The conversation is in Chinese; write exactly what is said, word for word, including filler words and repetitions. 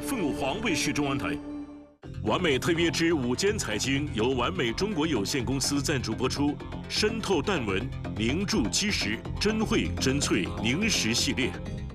凤凰卫视中文台。完美特约之午间财经由完美中国有限公司赞助播出，深透淡纹凝铸基石，真慧真萃凝实系列。